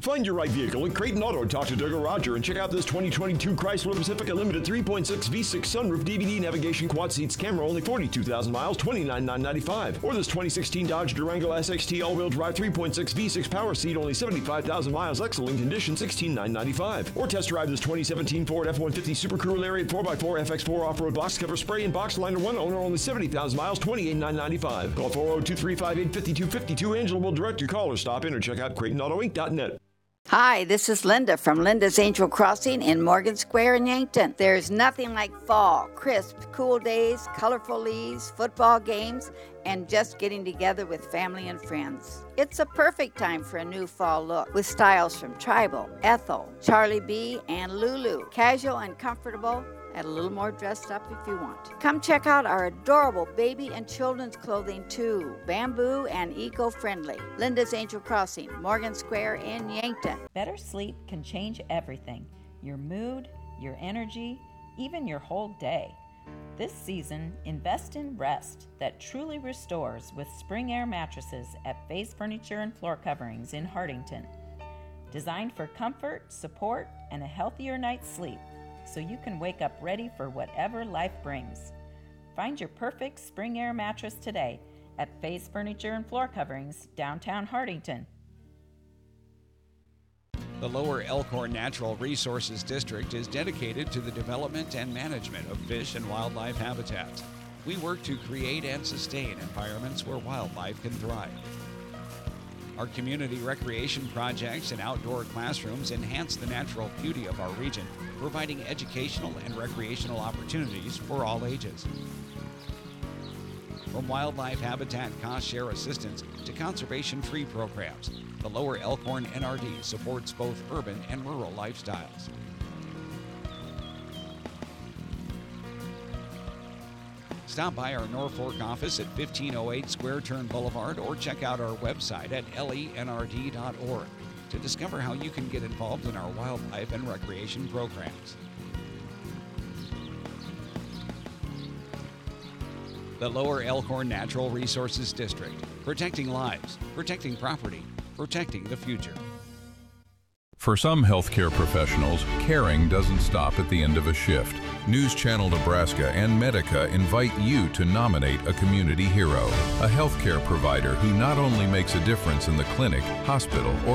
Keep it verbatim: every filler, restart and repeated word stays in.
Find your right vehicle at Creighton Auto. Talk to Doug or Roger and check out this twenty twenty-two Chrysler Pacifica Limited three point six V six sunroof D V D navigation quad seats camera, only forty-two thousand miles, twenty-nine thousand nine hundred ninety-five dollars. Or this twenty sixteen Dodge Durango S X T all-wheel drive three point six V six power seat, only seventy-five thousand miles, excellent condition, sixteen thousand nine hundred ninety-five dollars. Or test drive this twenty seventeen Ford F one fifty Super Crew Lariat four by four F X four off-road box cover spray and box liner one owner, only seventy thousand miles, twenty-eight thousand nine hundred ninety-five dollars. Call four oh two, three five eight, five two five two. Angela will direct your call or stop in or check out Creighton Auto Inc dot net. Hi, this is Linda from Linda's Angel Crossing in Morgan Square in Yankton. There's nothing like fall, crisp, cool days, colorful leaves, football games, and just getting together with family and friends. It's a perfect time for a new fall look with styles from Tribal, Ethel, Charlie B, and Lulu. Casual and comfortable, and a little more dressed up if you want. Come check out our adorable baby and children's clothing too. Bamboo and eco-friendly. Linda's Angel Crossing, Morgan Square in Yankton. Better sleep can change everything. Your mood, your energy, even your whole day. This season, invest in rest that truly restores with Spring Air mattresses at Phase Furniture and Floor Coverings in Hardington. Designed for comfort, support, and a healthier night's sleep, so you can wake up ready for whatever life brings. Find your perfect Spring Air mattress today at Phase Furniture and Floor Coverings, downtown Hardington. The Lower Elkhorn Natural Resources District is dedicated to the development and management of fish and wildlife habitats. We work to create and sustain environments where wildlife can thrive. Our community recreation projects and outdoor classrooms enhance the natural beauty of our region, providing educational and recreational opportunities for all ages. From wildlife habitat cost share assistance to conservation tree programs, the Lower Elkhorn N R D supports both urban and rural lifestyles. Stop by our Norfolk office at fifteen oh eight Square Turn Boulevard or check out our website at L E N R D dot org to discover how you can get involved in our wildlife and recreation programs. The Lower Elkhorn Natural Resources District, protecting lives, protecting property, protecting the future. For some healthcare professionals, caring doesn't stop at the end of a shift. News Channel Nebraska and Medica invite you to nominate a community hero, a healthcare provider who not only makes a difference in the clinic, hospital, or